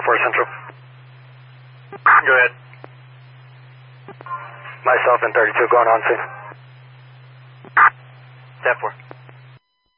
4 Central. Go ahead. Myself and 32 going on scene. 10-4.